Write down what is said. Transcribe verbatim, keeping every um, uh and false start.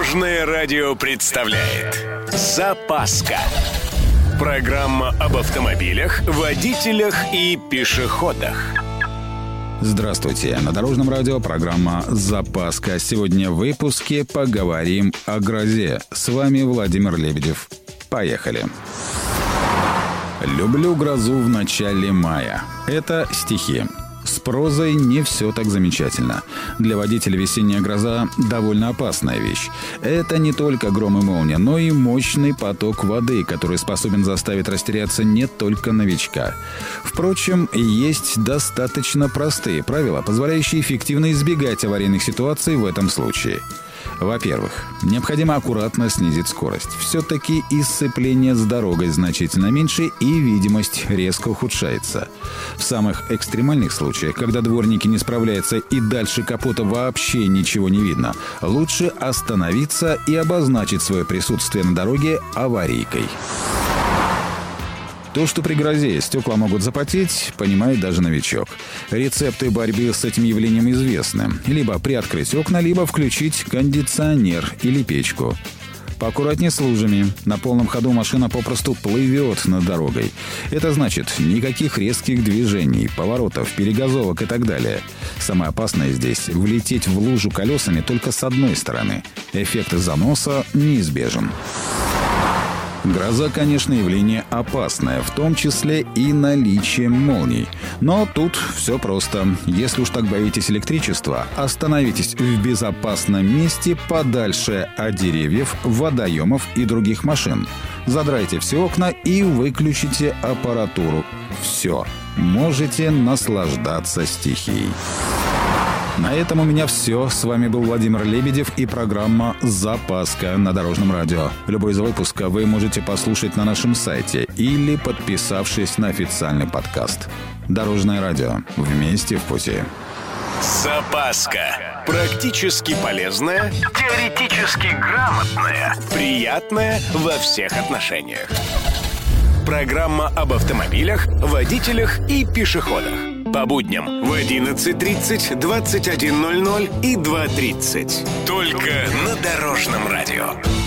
Дорожное радио представляет «Запаска». Программа об автомобилях, водителях и пешеходах. Здравствуйте. На Дорожном радио программа «Запаска». Сегодня в выпуске поговорим о грозе. С вами Владимир Лебедев. Поехали. Люблю грозу в начале мая. Это стихи. С прозой не все так замечательно. Для водителя весенняя гроза – довольно опасная вещь. Это не только гром и молния, но и мощный поток воды, который способен заставить растеряться не только новичка. Впрочем, есть достаточно простые правила, позволяющие эффективно избегать аварийных ситуаций в этом случае. Во-первых, необходимо аккуратно снизить скорость. Все-таки и сцепление с дорогой значительно меньше, и видимость резко ухудшается. В самых экстремальных случаях, когда дворники не справляются и дальше капота вообще ничего не видно, лучше остановиться и обозначить свое присутствие на дороге аварийкой. То, что при грозе стекла могут запотеть, понимает даже новичок. Рецепты борьбы с этим явлением известны. Либо приоткрыть окна, либо включить кондиционер или печку. Поаккуратнее с лужами. На полном ходу машина попросту плывет над дорогой. Это значит, никаких резких движений, поворотов, перегазовок и так далее. Самое опасное здесь – влететь в лужу колесами только с одной стороны. Эффект заноса неизбежен. Гроза, конечно, явление опасное, в том числе и наличием молний. Но тут все просто. Если уж так боитесь электричества, остановитесь в безопасном месте подальше от деревьев, водоемов и других машин. Задрайте все окна и выключите аппаратуру. Все. Можете наслаждаться стихией. На этом у меня все. С вами был Владимир Лебедев и программа «Запаска» на Дорожном радио. Любой из выпуска вы можете послушать на нашем сайте или подписавшись на официальный подкаст. Дорожное радио. Вместе в пути. «Запаска». Практически полезная, теоретически грамотная, приятная во всех отношениях. Программа об автомобилях, водителях и пешеходах. По будням в одиннадцать тридцать, двадцать один ноль ноль и два тридцать. Только на Дорожном радио.